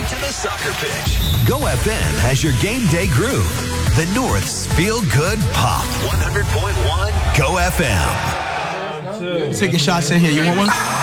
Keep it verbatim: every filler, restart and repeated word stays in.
to the soccer pitch. Go F M has your game day groove. The North's feel-good pop. one hundred point one Go F M. Taking shots in here. You want one?